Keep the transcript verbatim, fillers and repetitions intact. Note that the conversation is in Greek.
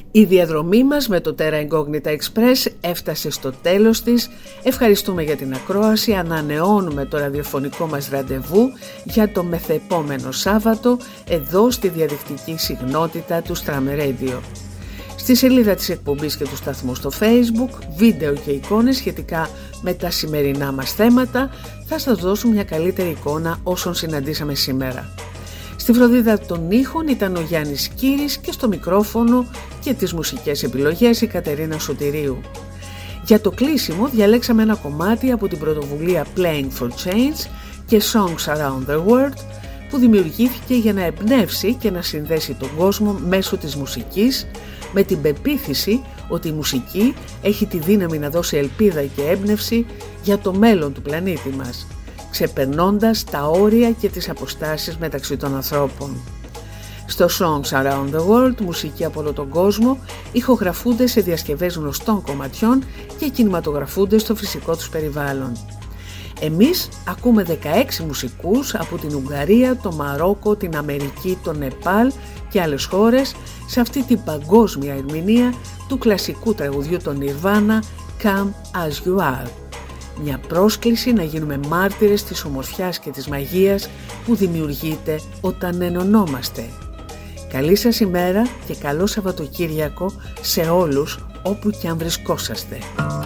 Η διαδρομή μας με το Terra Incognita Express έφτασε στο τέλος της. Ευχαριστούμε για την ακρόαση. Ανανεώνουμε το ραδιοφωνικό μας ραντεβού για το μεθεπόμενο Σάββατο εδώ στη διαδικτυακή συγνότητα του Stram Radio. Στη σελίδα της εκπομπής και του σταθμού στο Facebook, βίντεο και εικόνες σχετικά με τα σημερινά μας θέματα θα σας δώσουν μια καλύτερη εικόνα όσων συναντήσαμε σήμερα. Στη φροντίδα των ήχων ήταν ο Γιάννης Κύρης και στο μικρόφωνο και τις μουσικές επιλογές η Κατερίνα Σωτηρίου. Για το κλείσιμο διαλέξαμε ένα κομμάτι από την πρωτοβουλία Playing for Change και Songs Around the World που δημιουργήθηκε για να εμπνεύσει και να συνδέσει τον κόσμο μέσω της μουσικής με την πεποίθηση ότι η μουσική έχει τη δύναμη να δώσει ελπίδα και έμπνευση για το μέλλον του πλανήτη μας, ξεπερνώντας τα όρια και τις αποστάσεις μεταξύ των ανθρώπων. Στο Songs Around the World, μουσική από όλο τον κόσμο, ηχογραφούνται σε διασκευές γνωστών κομματιών και κινηματογραφούνται στο φυσικό τους περιβάλλον. Εμείς ακούμε δεκαέξι μουσικούς από την Ουγγαρία, το Μαρόκο, την Αμερική, το Νεπάλ και άλλες χώρες σε αυτή την παγκόσμια ερμηνεία του κλασικού τραγουδιού των Nirvana Come As You Are. Μια πρόσκληση να γίνουμε μάρτυρες της ομορφιάς και της μαγείας που δημιουργείται όταν ενωνόμαστε. Καλή σας ημέρα και καλό Σαββατοκύριακο σε όλους όπου κι αν βρισκόσαστε.